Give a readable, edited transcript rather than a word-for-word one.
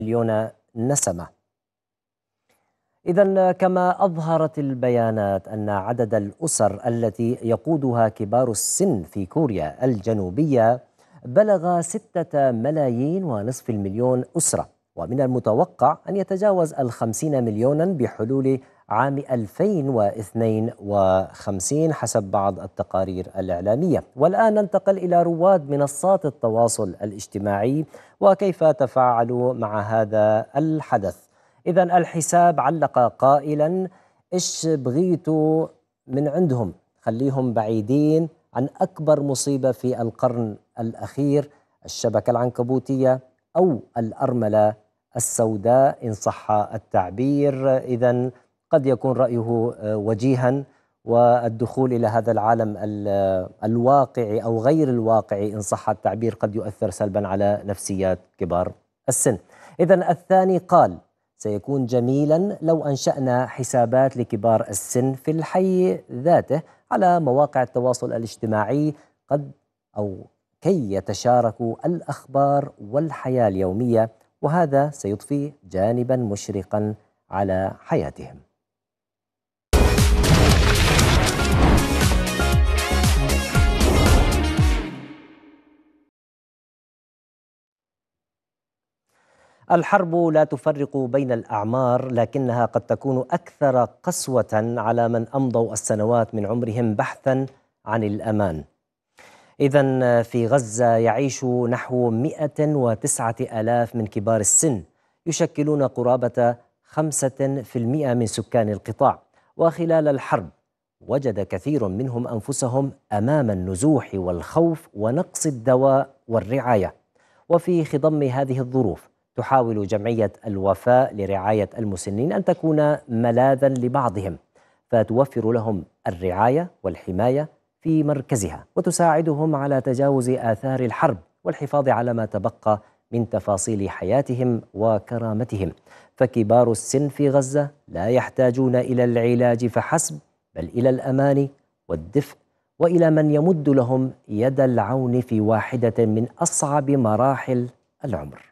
مليون نسمة. إذن كما أظهرت البيانات أن عدد الأسر التي يقودها كبار السن في كوريا الجنوبية بلغ 6,500,000 أسرة، ومن المتوقع أن يتجاوز 50 مليونا بحلول عام 2052 حسب بعض التقارير الإعلامية. والآن ننتقل إلى رواد منصات التواصل الاجتماعي وكيف تفاعلوا مع هذا الحدث. إذن الحساب علق قائلا: إيش بغيتوا من عندهم؟ خليهم بعيدين عن أكبر مصيبة في القرن الأخير، الشبكة العنكبوتية أو الأرملة السوداء إن صح التعبير. إذن قد يكون رأيه وجيها، والدخول إلى هذا العالم الواقعي أو غير الواقعي إن صح التعبير قد يؤثر سلبا على نفسيات كبار السن. إذن الثاني قال: سيكون جميلا لو أنشأنا حسابات لكبار السن في الحي ذاته على مواقع التواصل الاجتماعي كي يتشاركوا الأخبار والحياة اليومية، وهذا سيضفي جانبا مشرقا على حياتهم. الحرب لا تفرق بين الأعمار، لكنها قد تكون أكثر قسوة على من أمضوا السنوات من عمرهم بحثا عن الأمان. إذن في غزة يعيش نحو 109,000 من كبار السن، يشكلون قرابة 5% من سكان القطاع، وخلال الحرب وجد كثير منهم أنفسهم أمام النزوح والخوف ونقص الدواء والرعاية. وفي خضم هذه الظروف تحاول جمعية الوفاء لرعاية المسنين أن تكون ملاذا لبعضهم، فتوفر لهم الرعاية والحماية في مركزها، وتساعدهم على تجاوز آثار الحرب والحفاظ على ما تبقى من تفاصيل حياتهم وكرامتهم. فكبار السن في غزة لا يحتاجون إلى العلاج فحسب، بل إلى الأمان والدفء، وإلى من يمد لهم يد العون في واحدة من أصعب مراحل العمر.